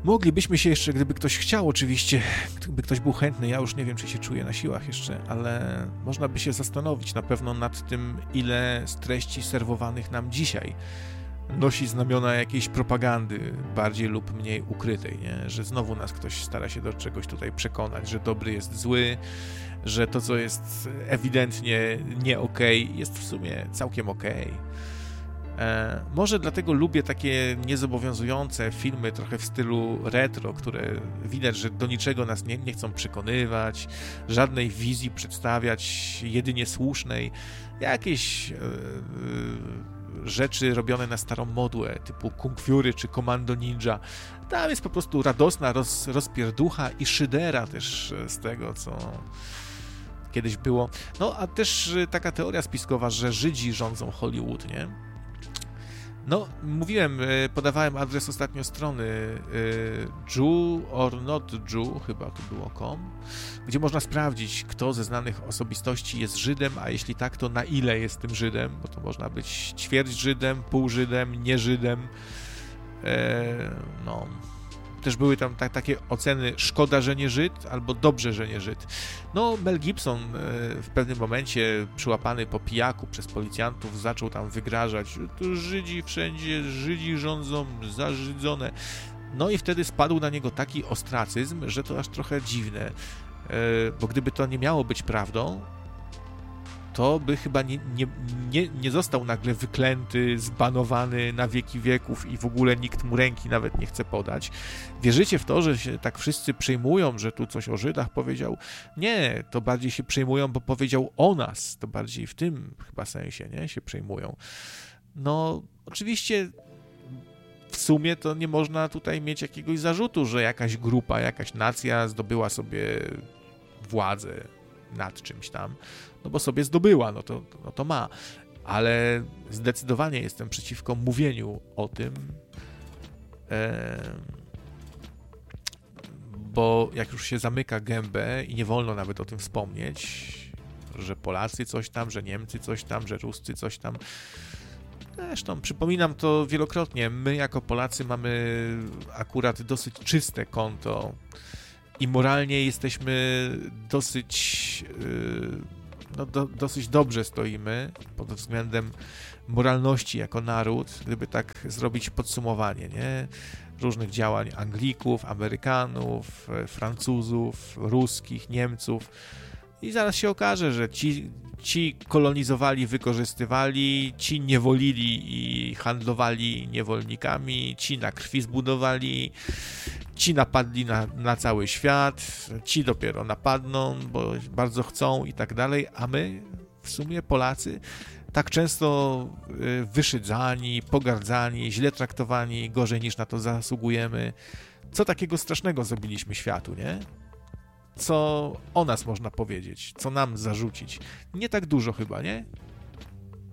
Moglibyśmy się jeszcze, gdyby ktoś chciał oczywiście, gdyby ktoś był chętny, ja już nie wiem, czy się czuję na siłach jeszcze, ale można by się zastanowić na pewno nad tym, ile z treści serwowanych nam dzisiaj nosi znamiona jakiejś propagandy, bardziej lub mniej ukrytej, nie? Że znowu nas ktoś stara się do czegoś tutaj przekonać, że dobry jest zły, że to, co jest ewidentnie nie okej, jest w sumie całkiem okej. Może dlatego lubię takie niezobowiązujące filmy trochę w stylu retro, które widać, że do niczego nas nie chcą przekonywać, żadnej wizji przedstawiać, jedynie słusznej. Jakieś rzeczy robione na starą modłę, typu Kung Fury czy Commando Ninja. Tam jest po prostu radosna rozpierducha i szydera też z tego, co kiedyś było. No, a też taka teoria spiskowa, że Żydzi rządzą Hollywood, nie? No, mówiłem, podawałem adres ostatnio strony Jew or not Jew, chyba to było .com, gdzie można sprawdzić, kto ze znanych osobistości jest Żydem, a jeśli tak, to na ile jest tym Żydem, bo to można być ćwierć Żydem, pół Żydem, nie Żydem. No, też były tam takie oceny szkoda, że nie Żyd, albo dobrze, że nie Żyd. No, Mel Gibson w pewnym momencie przyłapany po pijaku przez policjantów zaczął tam wygrażać, że to Żydzi wszędzie, Żydzi rządzą, zażydzone. No i wtedy spadł na niego taki ostracyzm, że to aż trochę dziwne, bo gdyby to nie miało być prawdą, to by chyba nie został nagle wyklęty, zbanowany na wieki wieków i w ogóle nikt mu ręki nawet nie chce podać. Wierzycie w to, że się tak wszyscy przejmują, że tu coś o Żydach powiedział? Nie, to bardziej się przejmują, bo powiedział o nas. To bardziej w tym chyba sensie, nie? Się przejmują. No, oczywiście w sumie to nie można tutaj mieć jakiegoś zarzutu, że jakaś grupa, jakaś nacja zdobyła sobie władzę nad czymś tam, no bo sobie zdobyła, no to ma. Ale zdecydowanie jestem przeciwko mówieniu o tym, bo jak już się zamyka gębę i nie wolno nawet o tym wspomnieć, że Polacy coś tam, że Niemcy coś tam, że Ruscy coś tam. Zresztą przypominam to wielokrotnie, my jako Polacy mamy akurat dosyć czyste konto i moralnie jesteśmy dosyć dobrze stoimy pod względem moralności jako naród, gdyby tak zrobić podsumowanie, nie? Różnych działań Anglików, Amerykanów, Francuzów, Ruskich, Niemców i zaraz się okaże, że ci kolonizowali, wykorzystywali, ci niewolili i handlowali niewolnikami, ci na krwi zbudowali, ci napadli na cały świat, ci dopiero napadną, bo bardzo chcą i tak dalej, a my w sumie Polacy tak często wyszydzani, pogardzani, źle traktowani, gorzej niż na to zasługujemy. Co takiego strasznego zrobiliśmy światu, nie? Co o nas można powiedzieć, co nam zarzucić? Nie tak dużo chyba, nie?